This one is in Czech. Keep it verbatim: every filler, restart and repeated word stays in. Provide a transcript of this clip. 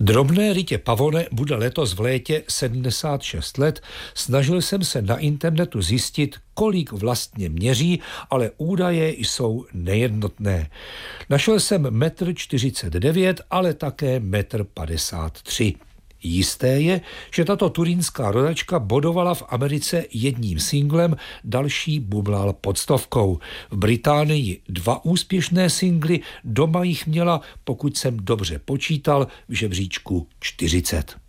Drobné Ritě Pavone bude letos v létě sedmdesát šest let. Snažil jsem se na internetu zjistit, kolik vlastně měří, ale údaje jsou nejednotné. Našel jsem metr čtyřicet devět, ale také metr padesát tři. Jisté je, že tato turínská rodačka bodovala v Americe jedním singlem, další bublal pod stovkou. V Británii dva úspěšné singly, doma jich měla, pokud jsem dobře počítal, v žebříčku čtyřicet.